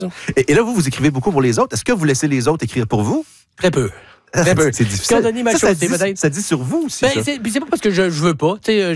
Et là, vous écrivez beaucoup pour les autres. Est-ce que vous laissez les autres écrire pour vous? Très peu. Très peu. C'est difficile. Ça dit sur vous aussi. C'est pas parce que je veux pas.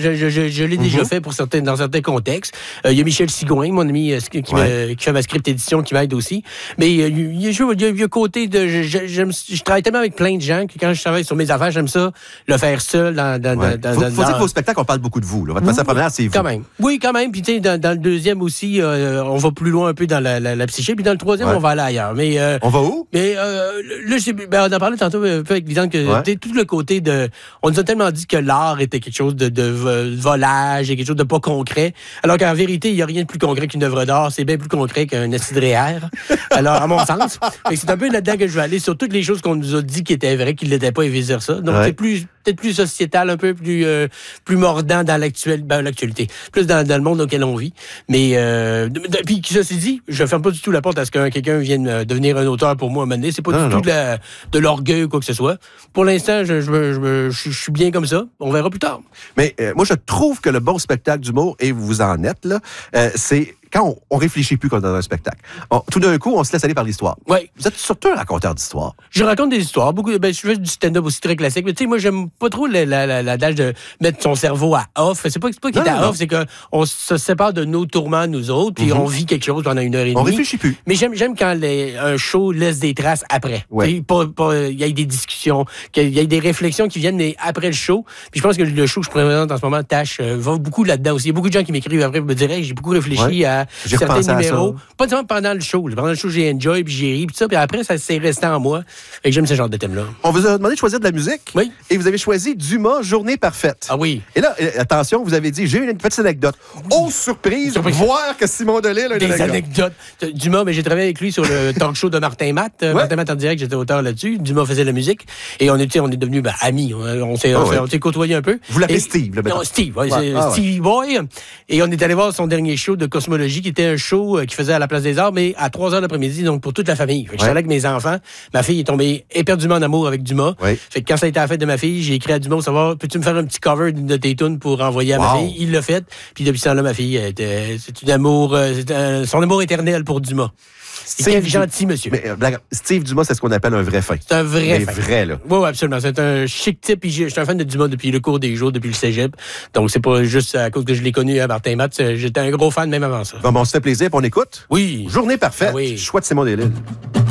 Je l'ai déjà fait dans certains contextes. Il y a Michel Sigouin, mon ami, qui fait ma script édition, qui m'aide aussi. Mais il y a côté de... Je travaille tellement avec plein de gens que quand je travaille sur mes affaires, j'aime ça le faire seul. Faut dire que vos spectacles, on parle beaucoup de vous. Là. Votre passage première, c'est vous. Quand même. Oui, quand même. Puis dans le deuxième aussi, on va plus loin un peu dans la psyché. Puis dans le troisième, on va aller ailleurs. Mais, on va où? Mais là, on en parlait tantôt un peu avec Lisanne, que tout le côté de... On nous a tellement dit que l'art était quelque chose de volage et quelque chose de pas concret, alors qu'en vérité, il n'y a rien de plus concret qu'une œuvre d'art. C'est bien plus concret qu'un acide réel. Alors, à mon sens, c'est un peu là-dedans que je vais aller, sur toutes les choses qu'on nous a dit qui étaient vraies, qui ne l'étaient pas, et vice-versa. Donc, c'est peut-être plus sociétal, un peu plus mordant dans l'actualité. Plus dans le monde auquel on vit. Mais, puis, ceci dit, je ne ferme pas du tout la porte à ce que quelqu'un vienne devenir un auteur pour moi à un moment donné. C'est pas du tout de l'orgueil ou quoi que ce soit. Pour l'instant, je suis bien comme ça. On verra plus tard. Mais moi, je trouve que le bon spectacle d'humour, et vous en êtes, là, c'est quand on réfléchit plus comme dans un spectacle. Tout d'un coup, on se laisse aller par l'histoire. Oui. Vous êtes surtout un raconteur d'histoire. Je raconte des histoires. Je fais du stand-up aussi très classique. Mais tu sais, moi, j'aime pas trop l'adage de mettre son cerveau à off. C'est pas qu'il est à off, c'est qu'on se sépare de nos tourments, nous autres, puis on vit quelque chose pendant 1 heure et demie. On réfléchit plus. Mais j'aime quand un show laisse des traces après. Il y a des discussions, qu'il y a des réflexions qui viennent après le show. Puis je pense que le show que je présente en ce moment, Tâche, va beaucoup là-dedans aussi. Il y a beaucoup de gens qui m'écrivent après pour me dire, j'ai beaucoup réfléchi à certains numéros. Pas seulement pendant le show. Pendant le show, j'ai enjoy, puis j'ai ri, puis ça. Puis après, ça s'est resté en moi. Et j'aime ce genre de thème-là. On vous a demandé de choisir de la musique. Oui. Et vous avez choisi Dumas, Journée parfaite. Ah oui. Et là, attention, vous avez dit, j'ai une petite anecdote. Oh, surprise! Voir que Simon Delille a une anecdote. Dumas, mais j'ai travaillé avec lui sur le talk show de Martin Matt. Martin Matt en direct, j'étais auteur là-dessus. Dumas faisait la musique. Et on est devenus amis. On s'est côtoyés un peu. Vous l'appelez Steve, Non, Steve, Stevie Boy. Et on est allé voir son dernier show de Cosmologie, qui était un show qu'il faisait à la Place des Arts, mais à 3h l'après-midi, donc pour toute la famille. J'étais là avec mes enfants. Ma fille est tombée éperdument en amour avec Dumas. Fait que quand ça a été à la fête de ma fille, j'ai écrit à Dumas pour savoir, peux-tu me faire un petit cover de tes tunes pour envoyer à ma fille? Il l'a fait. Puis depuis ce temps-là, ma fille, c'est son amour éternel pour Dumas. Quel gentil monsieur. Mais, Steve Dumas, c'est ce qu'on appelle un vrai fin. C'est un vrai fin. Vrai, là. Oui, absolument. C'est un chic type. Puis je suis un fan de Dumas depuis le cours des jours, depuis le cégep. Donc, c'est pas juste à cause que je l'ai connu à Martin Matt. J'étais un gros fan même avant ça. Bon, on se fait plaisir, puis on écoute. Oui. Journée parfaite. Oui. Choix de Simon Delille.